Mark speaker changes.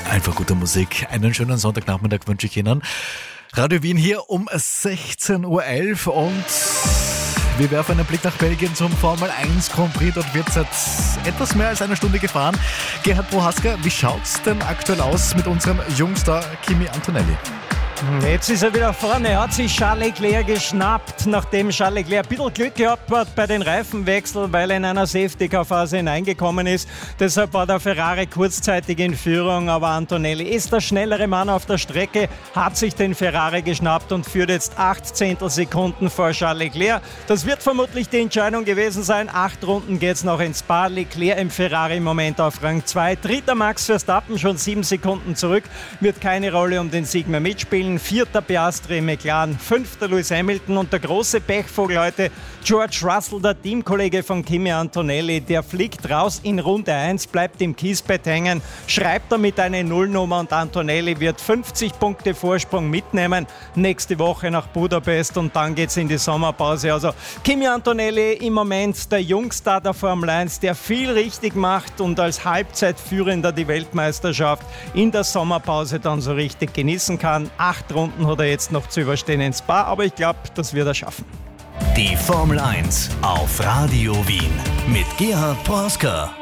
Speaker 1: Einfach gute Musik. Einen schönen Sonntagnachmittag wünsche ich Ihnen. Radio Wien hier um 16.11 Uhr und wir werfen einen Blick nach Belgien zum Formel 1 Grand Prix. Dort wird seit etwas mehr als einer Stunde gefahren. Gerhard Prohaska, wie schaut's denn aktuell aus mit unserem Jungstar Kimi Antonelli?
Speaker 2: Jetzt ist er wieder vorne, er hat sich Charles Leclerc geschnappt, nachdem Charles Leclerc ein bisschen Glück gehabt hat bei den Reifenwechseln, weil er in einer Safety-Car-Phase hineingekommen ist. Deshalb war der Ferrari kurzzeitig in Führung, aber Antonelli ist der schnellere Mann auf der Strecke, hat sich den Ferrari geschnappt und führt jetzt 8 Zehntelsekunden vor Charles Leclerc. Das wird vermutlich die Entscheidung gewesen sein. 8 Runden geht's noch ins Spa. Leclerc im Ferrari im Moment auf Rang 2. Dritter Max Verstappen schon 7 Sekunden zurück, wird keine Rolle um den Sieg mehr mitspielen. 4. Piastri, McLaren, 5. Lewis Hamilton und der große Pechvogel heute, George Russell, der Teamkollege von Kimi Antonelli, der fliegt raus in Runde 1, bleibt im Kiesbett hängen, schreibt damit eine Nullnummer und Antonelli wird 50 Punkte Vorsprung mitnehmen nächste Woche nach Budapest und dann geht's in die Sommerpause. Also Kimi Antonelli im Moment der Jungstar der Formel 1, der viel richtig macht und als Halbzeitführender die Weltmeisterschaft in der Sommerpause dann so richtig genießen kann. 8 Runden hat er jetzt noch zu überstehen ins Spa, aber ich glaube, das wird er schaffen.
Speaker 3: Die Formel 1 auf Radio Wien mit Gerhard Prohaska.